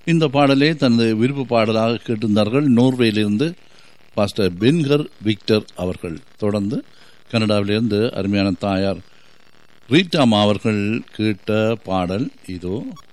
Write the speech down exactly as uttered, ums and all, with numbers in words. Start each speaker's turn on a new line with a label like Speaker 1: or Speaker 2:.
Speaker 1: இந்த பாடலை தனது விருப்ப பாடலாக கேட்டிருந்தார்கள் நோர்வேயிலிருந்து பாஸ்டர் பென்கர் விக்டர் அவர்கள். தொடர்ந்து கனடாவிலிருந்து அருமையான தாயார் ரீட்டாமா அவர்கள் கேட்ட பாடல் இதோ.